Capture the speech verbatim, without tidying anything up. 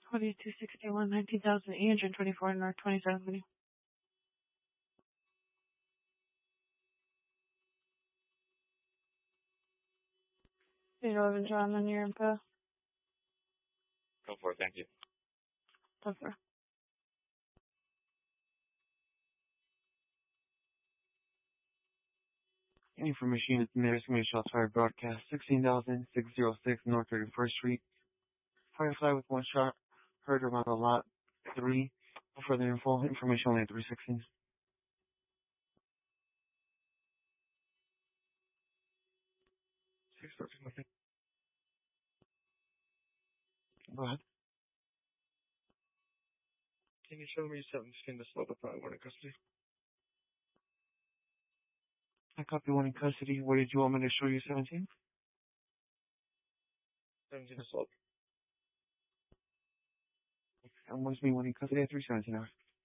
twenty-two sixty-one, nineteen thousand eight hundred twenty-four, North twenty-seventh Avenue. eight eleven John, on your info. Go for it, thank you. Go for it. Information unit, the nearest major shots fired broadcast, sixteen thousand six hundred six North thirty-first Street. Firefly with one shot, heard around the lot three. For further info, information only at three sixteen. six thirteen, okay. Go ahead. Can you show me seventeen to slow the probably one in custody? I copy one in custody. What did you want me to show you, seventeen? seventeen to slow. And what's me one in custody at three seventeen hours?